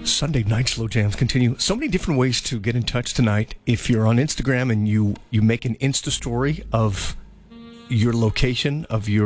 Sunday night slow jams continue. So many different ways to get in touch tonight. If you're on Instagram and you make an Insta story of your location, of your